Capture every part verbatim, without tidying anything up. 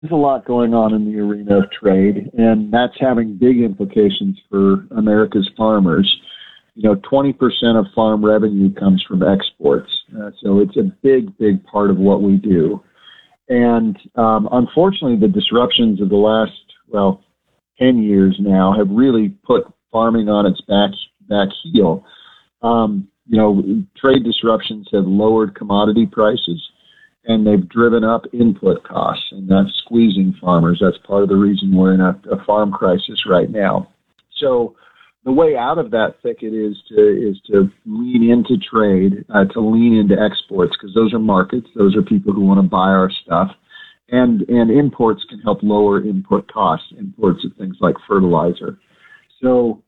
There's a lot going on in the arena of trade, and that's having big implications for America's farmers. You know, twenty percent of farm revenue comes from exports. Uh, so it's a big, big part of what we do. And um, unfortunately, the disruptions of the last, well, ten years now have really put farming on its back, back heel. Um, you know, trade disruptions have lowered commodity prices, and they've driven up input costs, and that's squeezing farmers. That's part of the reason we're in a, a farm crisis right now. So the way out of that thicket is to is to lean into trade, uh, to lean into exports, because those are markets. Those are people who want to buy our stuff. And, and imports can help lower input costs, imports of things like fertilizer. So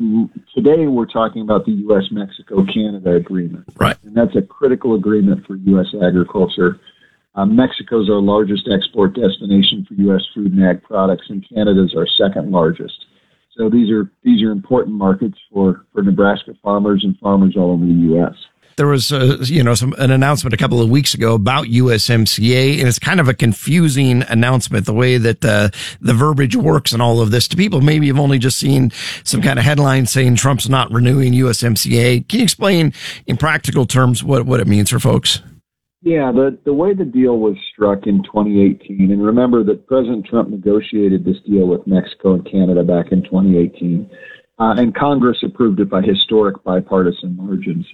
today we're talking about the U S Mexico Canada agreement. Right. And that's a critical agreement for U S agriculture. Uh, Mexico's our largest export destination for U S food and ag products, and Canada's our second largest. So these are these are important markets for, for Nebraska farmers and farmers all over the U S. There was, uh, you know, some an announcement a couple of weeks ago about U S M C A, and it's kind of a confusing announcement, the way that uh, the verbiage works and all of this. To people, maybe you've only just seen some kind of headline saying Trump's not renewing U S M C A. Can you explain in practical terms what, what it means for folks? Yeah, the, the way the deal was struck in twenty eighteen, and remember that President Trump negotiated this deal with Mexico and Canada back in twenty eighteen, uh, and Congress approved it by historic bipartisan margins.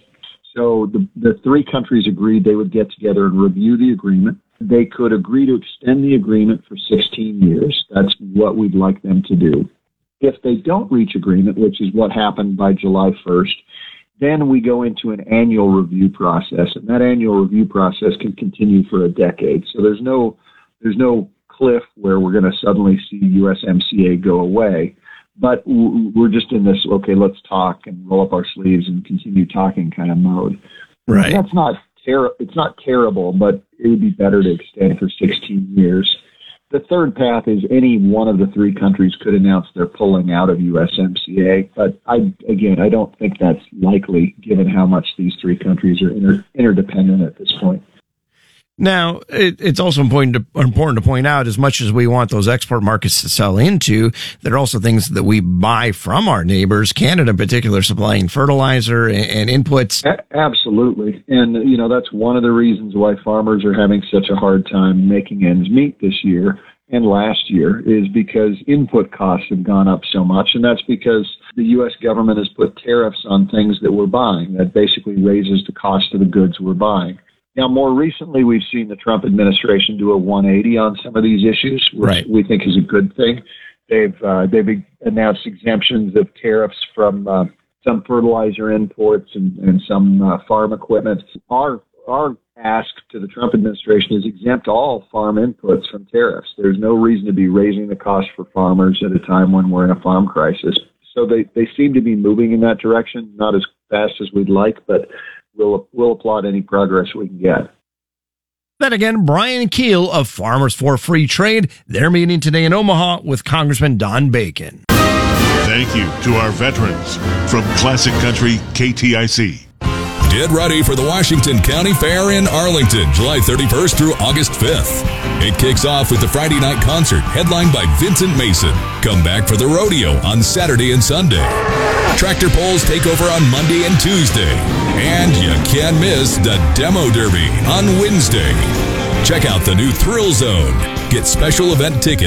So the, the three countries agreed they would get together and review the agreement. They could agree to extend the agreement for sixteen years. That's what we'd like them to do. If they don't reach agreement, which is what happened by July first, then we go into an annual review process, and that annual review process can continue for a decade. So there's no there's no cliff where we're going to suddenly see U S M C A go away. But we're just in this, okay, let's talk and roll up our sleeves and continue talking kind of mode. Right. That's not ter- It's not terrible, but it would be better to extend for sixteen years. The third path is any one of the three countries could announce they're pulling out of U S M C A. But I, again, I don't think that's likely given how much these three countries are inter- interdependent at this point. Now, it, it's also important to, important to point out, as much as we want those export markets to sell into, there are also things that we buy from our neighbors, Canada in particular, supplying fertilizer and, and inputs. A- absolutely. And, you know, that's one of the reasons why farmers are having such a hard time making ends meet this year and last year, is because input costs have gone up so much. And that's because the U S government has put tariffs on things that we're buying. That basically raises the cost of the goods we're buying. Now, more recently, we've seen the Trump administration do a one eighty on some of these issues, which right. we think is a good thing. They've uh, they've announced exemptions of tariffs from uh, some fertilizer imports and, and some uh, farm equipment. Our our ask to the Trump administration is exempt all farm inputs from tariffs. There's no reason to be raising the cost for farmers at a time when we're in a farm crisis. So they, they seem to be moving in that direction, not as fast as we'd like, but We'll, we'll applaud any progress we can get. Then again, Brian Keel of Farmers for Free Trade. They're meeting today in Omaha with Congressman Don Bacon. Thank you to our veterans from Classic Country K T I C. Get ready for the Washington County Fair in Arlington, July thirty-first through August fifth. It kicks off with the Friday night concert headlined by Vincent Mason. Come back for the rodeo on Saturday and Sunday. Tractor pulls take over on Monday and Tuesday. And you can't miss the Demo Derby on Wednesday. Check out the new Thrill Zone. Get special event tickets